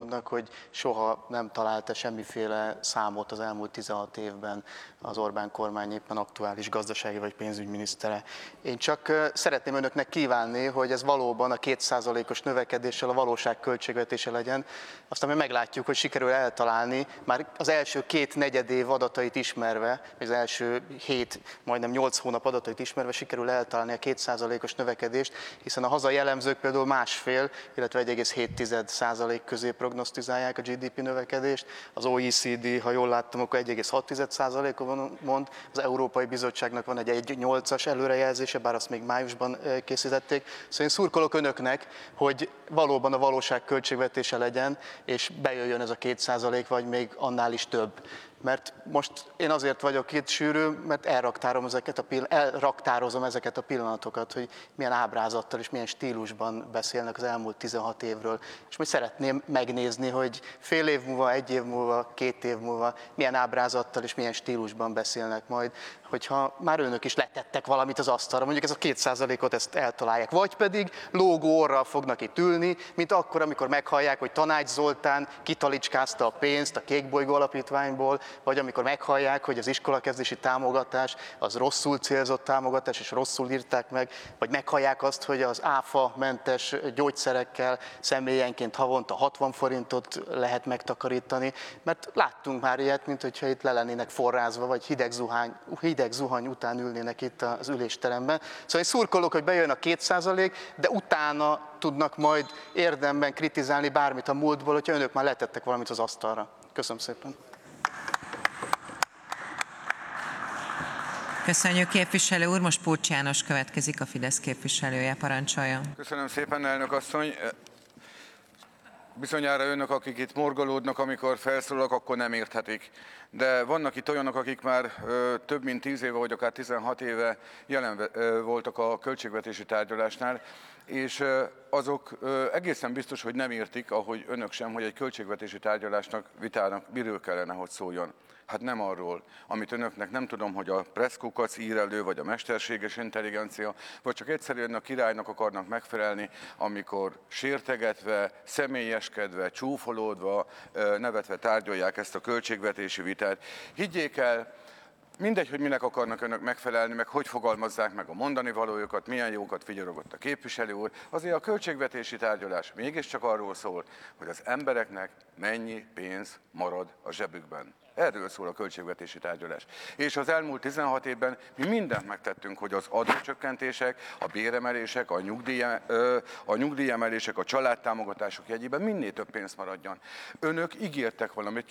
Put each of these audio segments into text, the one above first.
úrnak, hogy soha nem találta semmiféle számot az elmúlt 16 évben az Orbán kormány éppen aktuális gazdasági vagy pénzügyminisztere. Én csak szeretném önöknek kívánni, hogy ez valóban a 2%-os növekedéssel a valóság költségvetése legyen. Aztán mi meglátjuk, hogy sikerül eltalálni már az első 2 év adatait ismerve, az első 7, majdnem 8 hónap adatait ismerve sikerül eltalálni a 2%-os növekedést, hiszen a hazai elemzők például 1,5, illetve 1,7% közé prognosztizálják a GDP növekedést, az OECD, ha jól láttam, akkor 1,6%-on mond, az Európai Bizottságnak van egy 1,8-as előrejelzése, bár azt még májusban készítették. Szóval én szurkolok önöknek, hogy valóban a valóság költségvetése legyen, és bejöjjön ez a 2%, vagy még annál is több. Mert most én azért vagyok itt sűrű, mert elraktározom ezeket a pillanatokat, hogy milyen ábrázattal és milyen stílusban beszélnek az elmúlt 16 évről. És majd szeretném megnézni, hogy fél év múlva, 1 év múlva, 2 év múlva milyen ábrázattal és milyen stílusban beszélnek majd, hogyha már önök is letettek valamit az asztalra, mondjuk ez a 2%-ot ezt eltalálják. Vagy pedig lógó orral fognak itt ülni, mint akkor, amikor meghallják, hogy Tanács Zoltán kitalicskázta a pénzt a Kékbolygó Alapítványból, vagy amikor meghallják, hogy az iskolakezdési támogatás az rosszul célzott támogatás, és rosszul írták meg, vagy meghallják azt, hogy az áfa-mentes gyógyszerekkel személyenként havonta 60 forintot lehet megtakarítani, mert láttunk már ilyet, mint hogyha itt le lennének forrázva, vagy hideg zuhany után ülnének itt az ülésteremben. Szóval én szurkolok, hogy bejön a 2%, de utána tudnak majd érdemben kritizálni bármit a múltból, hogyha önök már letettek valamit az asztalra. Köszönöm szépen. Köszönjük, képviselő úr. Most Pócs János következik, a Fidesz képviselője, parancsoljon. Köszönöm szépen, elnök asszony. Bizonyára önök, akik itt morgolódnak, amikor felszólalok, akkor nem érthetik. De vannak itt olyanok, akik már több mint 10 éve, vagy akár 16 éve jelen voltak a költségvetési tárgyalásnál, és azok egészen biztos, hogy nem értik, ahogy önök sem, hogy egy költségvetési tárgyalásnak, vitának miről kellene, hogy szóljon. Hát nem arról, amit önöknek nem tudom, hogy a presszkukac ír elő, vagy a mesterséges intelligencia, vagy csak egyszerűen a királynak akarnak megfelelni, amikor sértegetve, személyeskedve, csúfolódva, nevetve tárgyalják ezt a költségvetési vitát. Higgyék el, mindegy, hogy minek akarnak önök megfelelni, meg hogy fogalmazzák meg a mondani valójukat, milyen jókat vigyorogott a képviselő úr, azért a költségvetési tárgyalás mégiscsak arról szól, hogy az embereknek mennyi pénz marad a zsebükben. Erről szól a költségvetési tárgyalás. És az elmúlt 16 évben mi mindent megtettünk, hogy az adócsökkentések, a béremelések, a nyugdíjemelések, a családtámogatások jegyében minél több pénz maradjon. Önök ígértek valamit,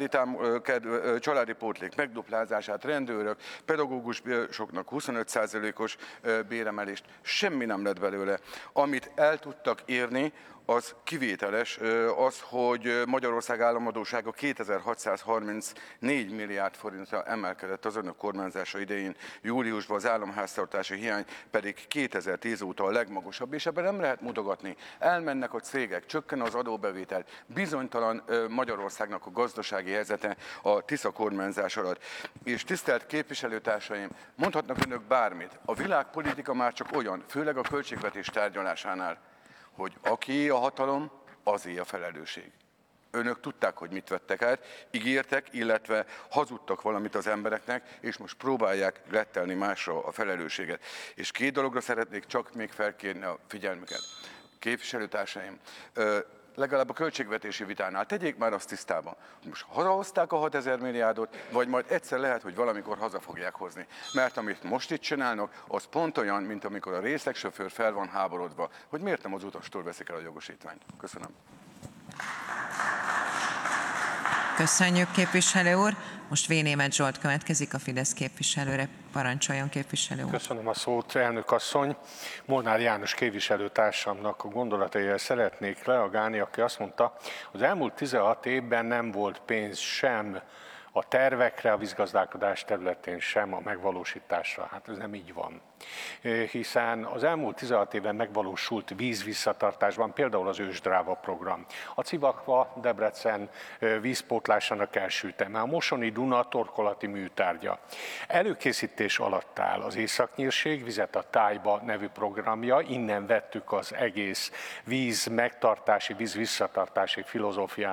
családi pótlék megduplázását, rendőrök, pedagógusoknak 25%-os béremelést, semmi nem lett belőle. Amit el tudtak érni, az kivételes, az, hogy Magyarország államadóssága 2634 milliárd forintra emelkedett az önök kormányzása idején, júliusban az államháztartási hiány pedig 2010 óta a legmagasabb, és ebben nem lehet mutogatni. Elmennek a cégek, csökken az adóbevétel, bizonytalan Magyarországnak a gazdasági helyzete a Tisza kormányzás alatt. És tisztelt képviselőtársaim, mondhatnak önök bármit, a világpolitika már csak olyan, főleg a költségvetés tárgyalásánál, hogy aki a hatalom, azé a felelősség. Önök tudták, hogy mit vettek át, ígértek, illetve hazudtak valamit az embereknek, és most próbálják lettelni másra a felelősséget. És 2 dologra szeretnék csak még felkérni a figyelmüket. Képviselőtársaim, legalább a költségvetési vitánál tegyék már azt tisztában, hogy most hazahozták a 6000 milliárdot, vagy majd egyszer lehet, hogy valamikor haza fogják hozni. Mert amit most itt csinálnak, az pont olyan, mint amikor a részegsofőr fel van háborodva, hogy miért nem az utastól veszik el a jogosítványt. Köszönöm. Köszönjük, képviselő úr. Most Vénémet Zsolt következik, a Fidesz képviselőre. Parancsoljon, képviselő úr. Köszönöm a szót, elnök asszony. Molnár János képviselőtársamnak a gondolataival szeretnék reagálni, aki azt mondta, az elmúlt 16 évben nem volt pénz sem a tervekre, a vízgazdálkodás területén, sem a megvalósításra. Hát ez nem így van. Hiszen az elmúlt 16 évben megvalósult vízvisszatartásban például az ősdráva program. A Civakva Debrecen vízpótlásának első üteme, a Mosoni Duna torkolati műtárgya. Előkészítés alatt áll az Északnyírség Vizet a tájba nevű programja, innen vettük az egész víz megtartási, víz visszatartási filozófiának